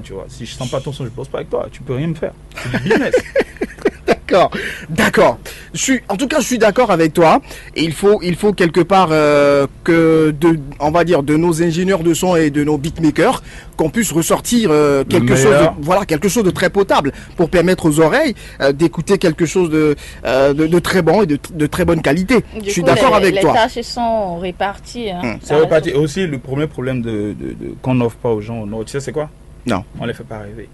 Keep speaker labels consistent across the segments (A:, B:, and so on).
A: tu vois. Si je sens pas ton son, je bosse pas avec toi. Tu peux rien me faire. C'est du business.
B: D'accord. En tout cas, je suis d'accord avec toi. Et il faut quelque part on va dire, de nos ingénieurs de son et de nos beatmakers, qu'on puisse ressortir quelque chose de très potable pour permettre aux oreilles d'écouter quelque chose de très bon et de très bonne qualité. Je suis d'accord avec toi.
C: Les tâches sont réparties. Hein,
A: c'est réparti. Et aussi, le premier problème qu'on n'offre pas aux gens, tu sais, c'est quoi?
B: Non.
A: On les fait pas rêver.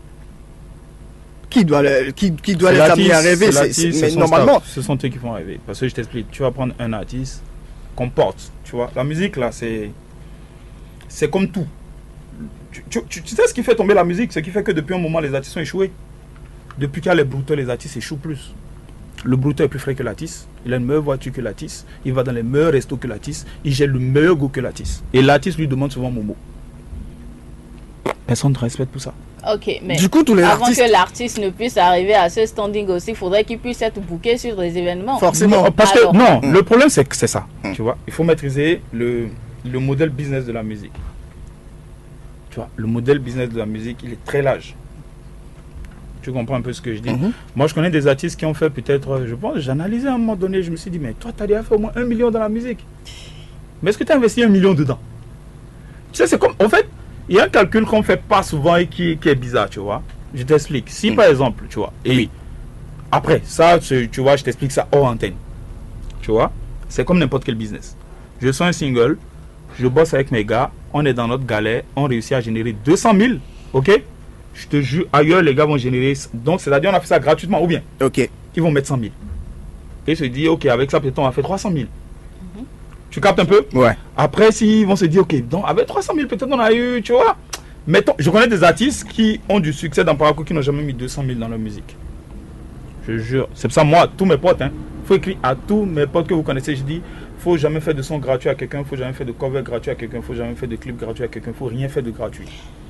B: Qui doit les amener à rêver? Mais normalement,
A: ce sont eux qui font rêver. Parce que je t'explique, tu vas prendre un artiste qu'on porte, tu vois. La musique là, c'est comme tout. Tu sais ce qui fait tomber la musique, ce qui fait que depuis un moment les artistes ont échoué. Depuis qu'il y a les brouteurs, les artistes échouent plus. Le brouteur est plus frais que l'artiste, il a une meilleure voiture que l'artiste, il va dans les meilleurs restos que l'artiste, il gère le meilleur goût que l'artiste. Et l'artiste lui demande souvent Momo. Personne ne respecte pour ça.
C: Ok, mais
B: du coup,
C: avant que l'artiste ne puisse arriver à ce standing aussi, il faudrait qu'il puisse être booké sur des événements.
B: Forcément.
A: Non, parce que non, le problème c'est que c'est ça. Tu vois, il faut maîtriser le modèle business de la musique. Tu vois, le modèle business de la musique, il est très large. Tu comprends un peu ce que je dis? Moi, je connais des artistes qui ont fait peut-être, je pense, j'analysais à un moment donné, je me suis dit, mais toi, tu as déjà fait au moins 1 million dans la musique. Mais est-ce que tu as investi 1 million dedans? Tu sais, c'est comme, en fait, il y a un calcul qu'on ne fait pas souvent et qui est bizarre, tu vois. Je t'explique. Si par exemple, tu vois, et après, ça, tu vois, je t'explique ça hors antenne. Tu vois, c'est comme n'importe quel business. Je sors un single, je bosse avec mes gars, on est dans notre galère, on réussit à générer 200 000, ok? Je te jure, ailleurs, les gars vont générer, donc c'est-à-dire on a fait ça gratuitement, ou bien ils vont mettre 100 000. Et se dire, ok, avec ça, peut-être on va faire 300 000. Tu captes un peu?
B: Ouais.
A: Après, s'ils vont se dire, ok, donc avec 300 000, peut-être on a eu, tu vois. Mettons, je connais des artistes qui ont du succès dans Paraco qui n'ont jamais mis 200 000 dans leur musique. Je jure. C'est pour ça, moi, tous mes potes, faut écrire à tous mes potes que vous connaissez, je dis, faut jamais faire de son gratuit à quelqu'un, faut jamais faire de cover gratuit à quelqu'un, faut jamais faire de clip gratuit à quelqu'un, faut rien faire de gratuit.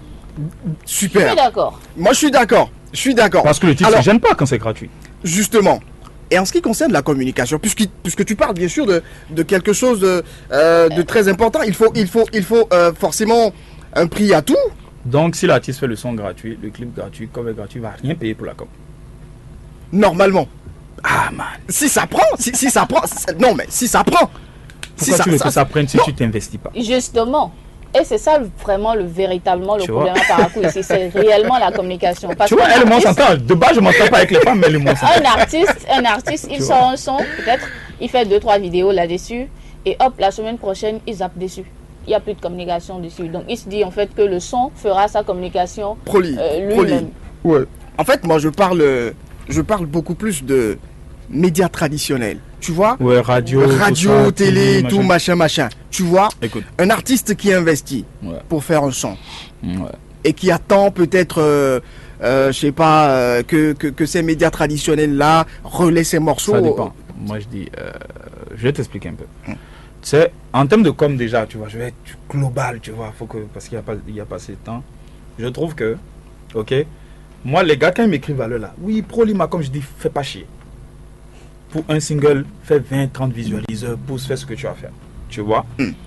B: Super.
C: Je suis d'accord.
B: Moi, je suis d'accord.
A: Parce que le titre ne gêne pas quand c'est gratuit.
B: Justement. Et en ce qui concerne la communication, puisque tu parles bien sûr de quelque chose de très important, il faut forcément un prix à tout.
A: Donc si l'artiste fait le son gratuit, le clip gratuit, cover gratuit, il ne va rien payer pour la com.
B: Normalement.
A: Ah man.
B: Si ça prend, si ça prend. Non mais si ça prend.
A: Pourquoi tu veux que ça prenne si tu t'investis pas?
C: Justement. Et c'est ça vraiment véritablement le problème à Paraco ici, c'est réellement la communication. Parce
A: tu vois, elle, moi, s'entend. De base, je m'entends pas avec les femmes, mais le monde s'entend.
C: Un artiste, il sort un son, peut-être, il fait 2-3 vidéos là-dessus, et hop, la semaine prochaine, il zappe dessus. Il n'y a plus de communication dessus. Donc, il se dit en fait que le son fera sa communication lui-même.
B: Ouais. En fait, moi, je parle beaucoup plus de médias traditionnels. Tu vois,
A: radio,
B: télé, tout machin. Tu vois,
A: écoute,
B: un artiste qui investit pour faire un son et qui attend peut-être, je sais pas, que ces médias traditionnels-là relaient ses morceaux.
A: Ça dépend. Moi, je dis, je vais t'expliquer un peu. Tu sais, en termes de com déjà, tu vois, je vais être global, tu vois, parce qu'il n'y a pas assez de temps. Je trouve que, ok, moi, les gars, quand ils m'écrivent à l'heure là, oui, Prolima, comme je dis, fais pas chier. Pour un single, fais 20-30 visualiseurs, pousse, fais ce que tu vas faire. Tu vois?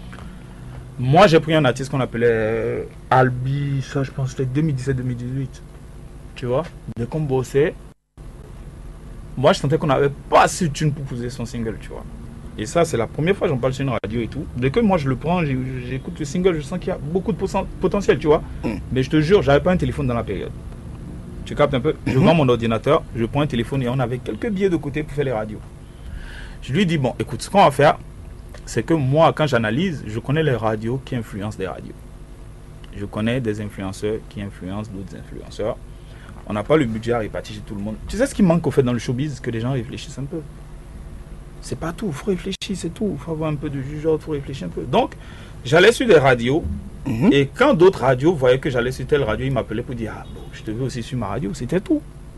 A: Moi, j'ai pris un artiste qu'on appelait Albi, ça je pense c'était 2017-2018. Tu vois? Dès qu'on bossait, moi je sentais qu'on n'avait pas assez de thunes pour poser son single, tu vois. Et ça, c'est la première fois que j'en parle sur une radio et tout. Dès que moi je le prends, j'écoute le single, je sens qu'il y a beaucoup de potentiel, tu vois. Mais je te jure, j'avais pas un téléphone dans la période. Tu captes un peu? Je vends mon ordinateur, je prends un téléphone et on avait quelques billets de côté pour faire les radios. Je lui dis, bon, écoute, ce qu'on va faire, c'est que moi, quand j'analyse, je connais les radios qui influencent des radios. Je connais des influenceurs qui influencent d'autres influenceurs. On n'a pas le budget à répartir chez tout le monde. Tu sais ce qui manque au fait dans le showbiz? Que les gens réfléchissent un peu. C'est pas tout, il faut réfléchir, c'est tout. Il faut avoir un peu de jugement, il faut réfléchir un peu. Donc, j'allais sur des radios. Et quand d'autres radios voyaient que j'allais sur telle radio, ils m'appelaient pour dire, ah bon, je te veux aussi sur ma radio, c'était tout.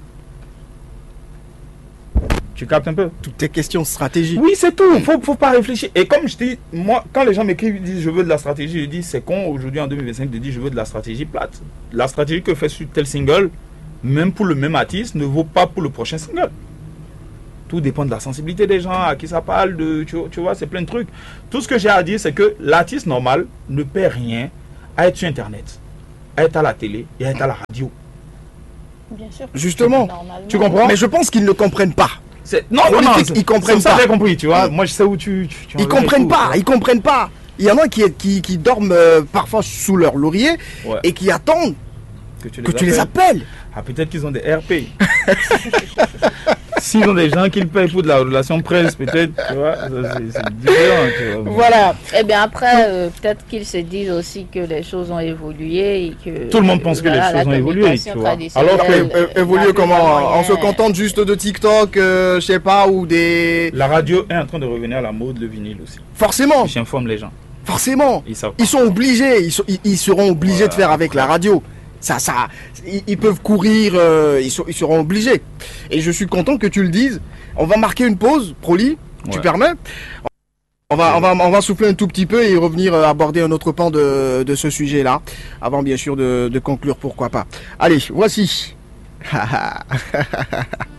A: Tu captes un peu?
B: Toutes tes questions stratégiques.
A: Oui, c'est tout, faut pas réfléchir. Et comme je dis, moi, quand les gens m'écrivent, ils disent je veux de la stratégie, je dis c'est con aujourd'hui en 2025 de dire je veux de la stratégie plate. La stratégie que fait sur tel single, même pour le même artiste, ne vaut pas pour le prochain single. Tout dépend de la sensibilité des gens, à qui ça parle, tu vois, c'est plein de trucs. Tout ce que j'ai à dire, c'est que l'artiste normal ne perd rien à être sur Internet. à être à la télé et à être à la radio.
C: Bien sûr.
B: Justement,
C: Normalement.
B: tu comprends? Mais je pense qu'ils ne comprennent pas.
A: Non,
B: Ils comprennent
A: ça,
B: pas.
A: j'ai compris, tu vois. Moi, je sais où tu
B: Ils comprennent pas, ils comprennent pas. Il y en a qui dorment parfois sous leur laurier et qui attendent que tu les appelles.
A: Ah, peut-être qu'ils ont des RP. S'ils ont des gens qui le payent pour de la relation presse, peut-être, tu vois, c'est différent, tu vois.
C: Voilà. Et bien après, peut-être qu'ils se disent aussi que les choses ont évolué et que...
A: Tout le monde pense que les choses ont évolué, tu vois.
B: Alors évoluer comment? On se contente juste de TikTok, je sais pas, ou des...
A: La radio est en train de revenir à la mode, le vinyle aussi.
B: Forcément.
A: J'informe les gens.
B: Forcément. Ils sont obligés, ils seront obligés de faire avec la radio. Ils peuvent courir, ils seront obligés. Et je suis content que tu le dises. On va marquer une pause, Proli, tu permets? On va souffler un tout petit peu et revenir aborder un autre pan de ce sujet-là. Avant bien sûr de conclure, pourquoi pas. Allez, voici.